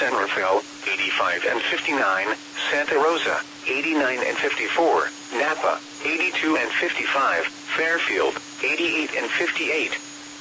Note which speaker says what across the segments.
Speaker 1: San Rafael, 85 and 59, Santa Rosa, 89 and 54, Napa, 82 and 55, Fairfield, 88 and 58.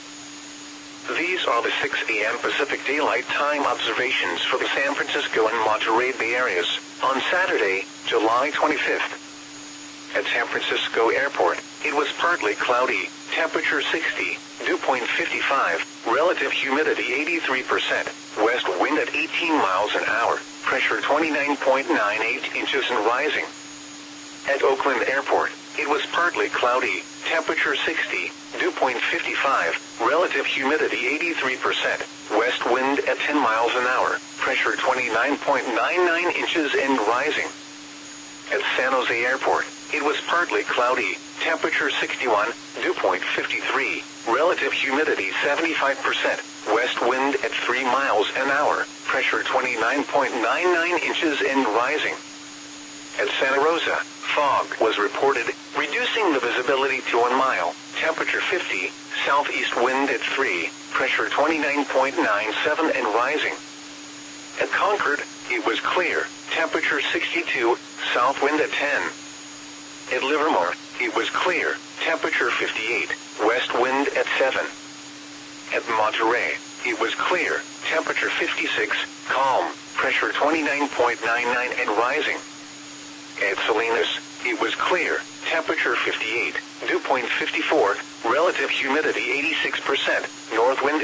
Speaker 1: These are the 6 a.m. Pacific Daylight Time observations for the San Francisco and Monterey Bay areas on Saturday, July 25th. At San Francisco Airport, it was partly cloudy, temperature 60, dew point 55, relative humidity 83%, west wind at 18 miles an hour, pressure 29.98 inches and rising. At Oakland Airport, it was partly cloudy, temperature 60, dew point 55, relative humidity 83%, west wind at 10 miles an hour, pressure 29.99 inches and rising. At San Jose Airport, it was partly cloudy, temperature 61, dew point 53, relative humidity 75%, west wind at 3 miles an hour, pressure 29.99 inches and rising. At Santa Rosa, fog was reported, reducing the visibility to 1 mile, temperature 50, southeast wind at 3, pressure 29.97 and rising. At Concord, it was clear, temperature 62, south wind at 10. At Livermore, it was clear, temperature 58, west wind at 7. At Monterey, it was clear, temperature 56, calm, pressure 29.99 and rising. At Salinas, it was clear, temperature 58, dew point 54, relative humidity 86%, north wind at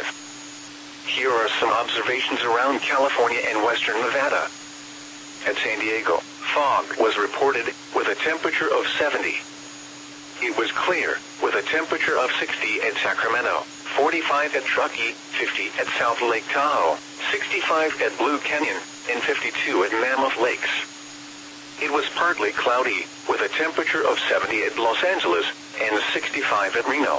Speaker 1: 5. Here are some observations around California and western Nevada. At San Diego, fog was reported, with a temperature of 70. It was clear, with a temperature of 60 at Sacramento, 45 at Truckee, 50 at South Lake Tahoe, 65 at Blue Canyon, and 52 at Mammoth Lakes. It was partly cloudy, with a temperature of 70 at Los Angeles, and 65 at Reno.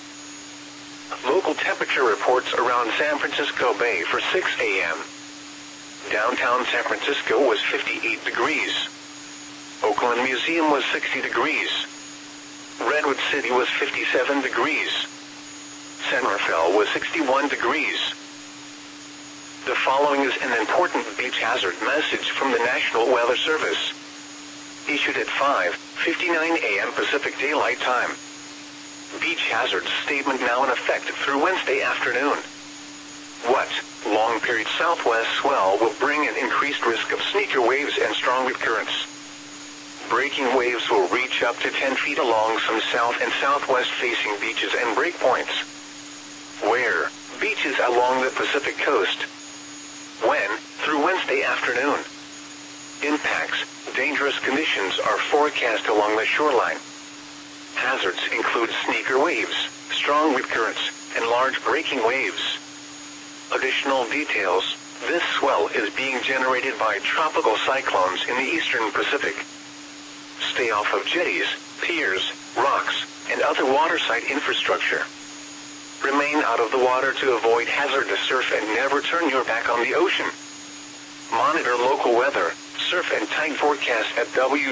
Speaker 1: Local temperature reports around San Francisco Bay for 6 a.m. Downtown San Francisco was 58 degrees. Oakland Museum was 60 degrees. Redwood City was 57 degrees. San Rafael was 61 degrees. The following is an important beach hazard message from the National Weather Service. Issued at 5:59 a.m. Pacific Daylight Time. Beach hazard statement now in effect through Wednesday afternoon. What? Long period southwest swell will bring an increased risk of sneaker waves and strong rip currents. Breaking waves will reach up to 10 feet along some south and southwest facing beaches and breakpoints. Where? Beaches along the Pacific coast. When? Through Wednesday afternoon. Impacts. Dangerous conditions are forecast along the shoreline. Hazards include sneaker waves, strong rip currents, and large breaking waves. Additional details. This swell is being generated by tropical cyclones in the eastern Pacific. Stay off of jetties, piers, rocks, and other waterside infrastructure. Remain out of the water to avoid hazardous surf and never turn your back on the ocean. Monitor local weather, surf and tide forecast at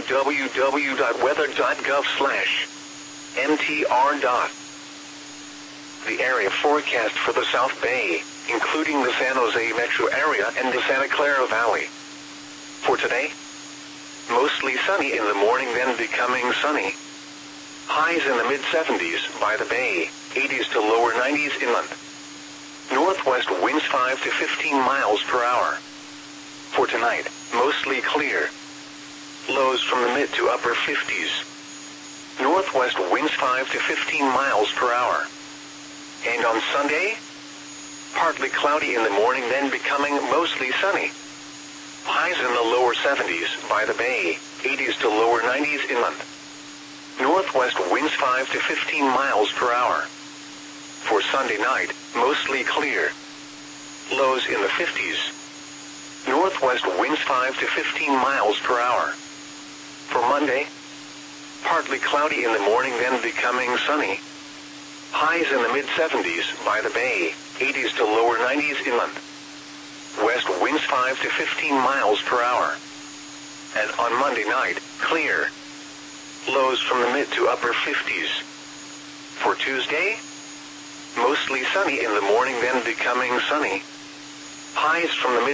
Speaker 1: www.weather.gov/mtr. The area forecast for the South Bay, including the San Jose metro area and the Santa Clara Valley. For today, mostly sunny in the morning, then becoming sunny. Highs in the mid-70s by the bay, 80s to lower 90s inland. Northwest winds 5 to 15 miles per hour. For tonight, mostly clear. Lows from the mid to upper 50s. Northwest winds 5 to 15 miles per hour. And on Sunday, partly cloudy in the morning, then becoming mostly sunny. Highs in the lower 70s by the bay, 80s to lower 90s inland. Northwest winds 5 to 15 miles per hour. For Sunday night, mostly clear. Lows in the 50s. Northwest winds 5 to 15 miles per hour. For Monday, partly cloudy in the morning, then becoming sunny. Highs in the mid-70s by the bay, 80s to lower 90s inland. West winds 5 to 15 miles per hour. And on Monday night, clear. Lows from the mid to upper 50s. For Tuesday, mostly sunny in the morning, then becoming sunny. Highs from the mid